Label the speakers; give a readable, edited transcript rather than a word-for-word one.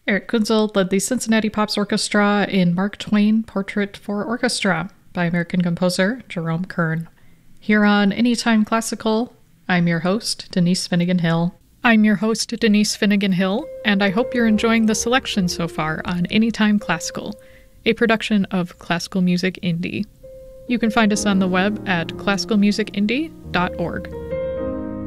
Speaker 1: Eric Kunzel led the Cincinnati Pops Orchestra in Mark Twain Portrait for Orchestra by American composer Jerome Kern. Here on Anytime Classical, I'm your host, Denise Finnegan Hill. I'm your host, Denise Finnegan Hill, and I hope you're enjoying the selection so far on Anytime Classical, a production of Classical Music Indie. You can find us on the web at classicalmusicindie.org.